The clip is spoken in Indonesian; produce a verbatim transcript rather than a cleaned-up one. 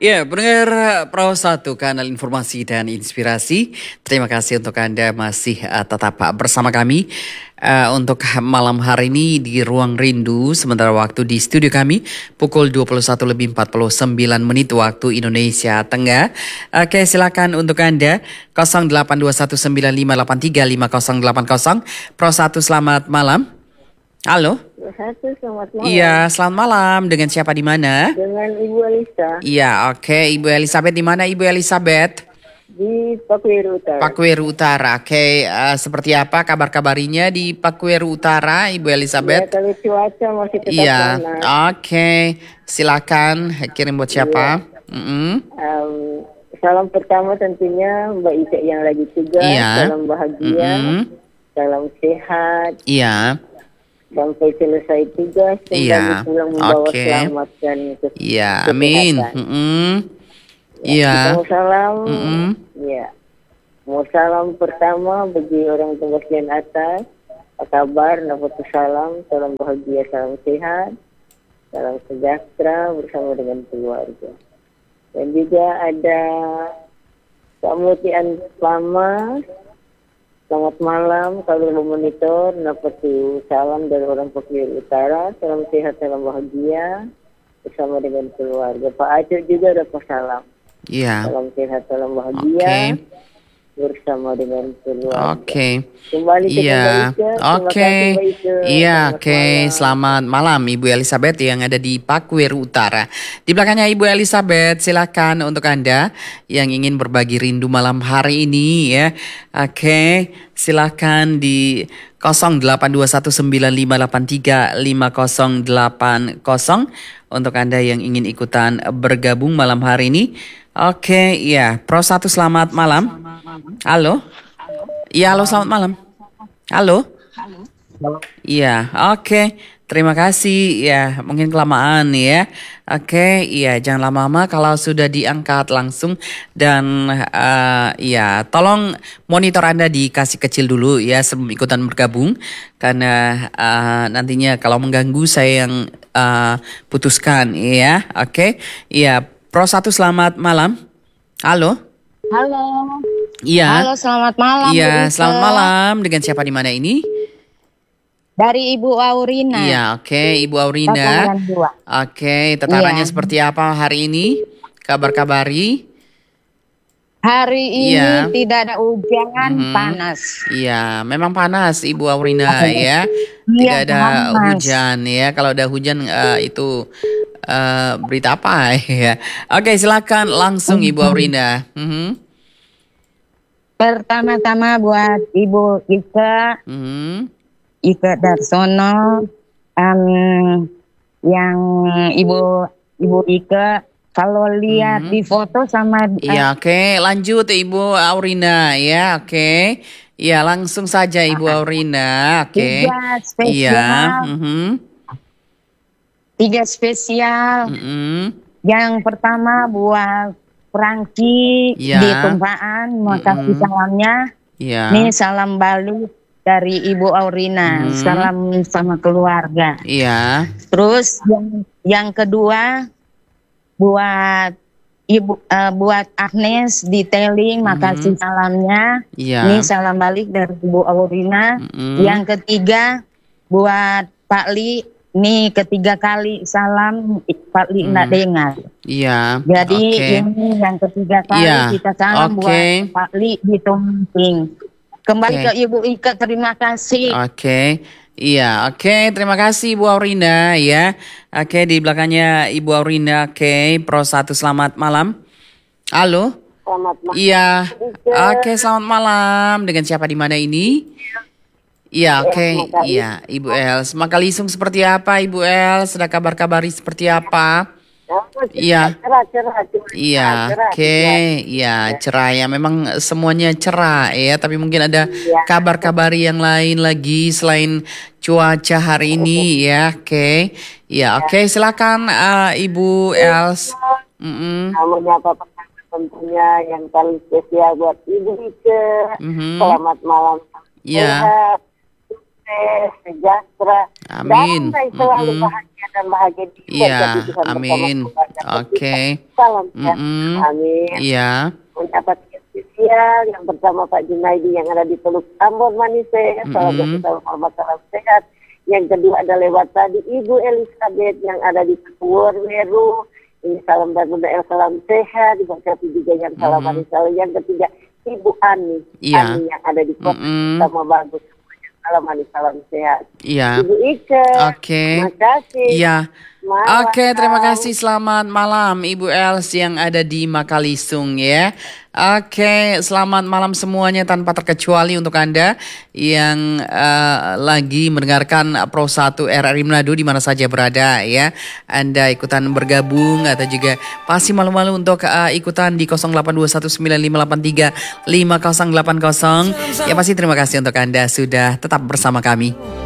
Ya, pendengar Pro satu Kanal Informasi dan Inspirasi. Terima kasih untuk Anda masih uh, tetap bersama kami uh, untuk malam hari ini di Ruang Rindu. Sementara waktu di studio kami pukul dua puluh satu lebih empat puluh sembilan menit waktu Indonesia Tengah. Oke, silakan untuk Anda nol delapan dua satu sembilan lima delapan tiga lima nol delapan nol. Pro satu, selamat malam. Halo. Satu, selamat malam. Iya, selamat malam. Dengan siapa di mana? Dengan Ibu Alisa Iya, oke. Ibu Elizabeth di mana Ibu Elizabeth? di Pakuweru Utara. Pakuweru Utara. Oke, eh, seperti apa kabar-kabarinya di Pakuweru Utara, Ibu Ya, Elizabeth? kalau cuaca masih tetap Iya, panas. oke. Silakan kirim buat siapa? Mm-mm. Em, salam pertama tentunya Mbak Ika yang lagi tugas. Iya. Salam bahagia, Mm-mm. salam sehat, Iya, sampai selesai tugas kembali Iya. pulang membawa Oke. selamat dan kes- iya, amin. kesehatan. Mm-mm. Ya, Iya. kita mau salam. Mm-mm. Ya. Mau salam pertama bagi orang tua bagian atas. Apa kabar? Dapat salam, salam bahagia, salam sehat, salam sejahtera bersama dengan keluarga. Dan juga ada Kak Muti Lama. Selamat malam, kalau memonitor, dapat salam dari orang Pakuweru Utara, salam sehat, salam bahagia bersama dengan keluarga. Pak Aceh juga dapat salam. Iya. Salam sehat, salam Oke. bahagia bersama dengan keluarga. Oke. Kembali ke Iya. Mbak Ika. Terima Oke. kasih, Mbak Ika. Iya, Selamat oke. malam. Selamat malam Ibu Elizabeth yang ada di Pakuweru Utara. Di belakangnya Ibu Elizabeth, silakan untuk Anda yang ingin berbagi rindu malam hari ini ya. Oke, silakan di nol delapan dua satu sembilan lima delapan tiga lima nol delapan nol untuk Anda yang ingin ikutan bergabung malam hari ini. Oke, iya. Pro satu, selamat malam. Halo. Iya, halo, selamat malam. Halo. Iya, oke. Terima kasih. Ya, mungkin kelamaan ya. Oke, iya, jangan lama-lama kalau sudah diangkat langsung dan eh, ya, tolong monitor Anda dikasih kecil dulu ya sebelum ikutan bergabung karena eh, nantinya kalau mengganggu saya yang eh, putuskan ya. Oke. Iya, Pro satu, selamat malam. Halo. Halo. Iya. Halo, selamat malam. Bu Iya, Ike. selamat malam. Dengan siapa di mana ini? Dari Ibu Aurina. Iya, oke, Ibu Aurina. Pasangan dua. Oke, tatarannya Iya. seperti apa hari ini? Kabar-kabari? Hari ini Iya. tidak ada hujan, Mhm. panas. Iya, memang panas Ibu Aurina ya. Tidak Iya, ada panas. hujan ya. Kalau ada hujan eh, itu eh, berita apa ya? Oke, silakan langsung Ibu Aurina. Mhm. Pertama-tama buat Ibu Ika, Mhm. Ika Darsono, em, yang Ibu Ibu Ika kalau lihat Mhm. di foto sama eh, Iya, oke, lanjut Ibu Aurina ya, oke. Iya, langsung saja Ibu Aurina, oke. tiga Iya, spesial, mhm, tiga spesial. mhm. Yang pertama buat Franky Iya. di Tumpaan, makasih Mm-mm. salamnya. Iya, Nih salam balik dari Ibu Aurina, Mhm. salam sama keluarga. iya, Terus yang yang kedua buat Ibu eh, buat Agnes di Teling, makasih salamnya. iya. Nih salam balik dari Ibu Aurina. Mm-mm. Yang ketiga buat Pak Li, nih ketiga kali salam Pak Li nggak dengar. Iya. Jadi oke. ini yang ketiga kali Iya, kita salam oke. buat Pak Li di Tumping. Kembali Oke. ke Ibu Ika, terima kasih. Oke. Iya, oke. Terima kasih Ibu Aurina ya. Oke, di belakangnya Ibu Aurina. Oke, Pro satu, selamat malam. Halo. Selamat malam. Iya. Oke, selamat malam. Dengan siapa di mana ini? Iya, oke. Iya, Ibu Els. Makalisung seperti apa Ibu Els? Ada kabar-kabari seperti apa? Iya. Cerah, cerah, cerah. Iya, cerah, oke, iya cerah ya. Memang semuanya cerah ya, tapi mungkin ada Iya. kabar-kabari yang lain lagi selain cuaca hari ini ya. Oke, iya, oke. Silakan eh, Ibu Els. Mm-mm, Namanya apa tentunya yang paling spesial buat Ibu Ika. mhm. Selamat malam. Iya. Sehat, sukses, sejahtera. Amin. Damai selalu Mm-mm. bahagia dan bahagia di Iya, amin. Oke. Salam sehat. Mm-mm. Amin. Iya. Mendapat spesial yang bersama Pak Junaidi yang ada di Teluk Ambon Manise. Salam Mm-mm. satu salam salam sehat. Yang kedua ada lewat tadi Ibu Elizabeth yang ada di Pekuor Weru. Ini salam dan El salam sehat. Diberkati juga yang salam Mm-mm. manis. Yang ketiga Ibu Ani. Iya. Ani yang ada di Kota Mm-mm. sama bagus. Salam manis, salam sehat. Iya. Ibu Ike. Oke. Terima kasih. Iya. Malam. Oke, terima kasih. Selamat malam Ibu Els yang ada di Makalisung ya. Oke, selamat malam semuanya tanpa terkecuali untuk Anda yang eh, lagi mendengarkan Pro satu R R I Manado di mana saja berada ya. Anda ikutan bergabung atau juga pasti malu-malu untuk eh, ikutan di nol delapan dua satu sembilan lima delapan tiga lima nol delapan nol. Ya pasti terima kasih untuk Anda sudah tetap bersama kami.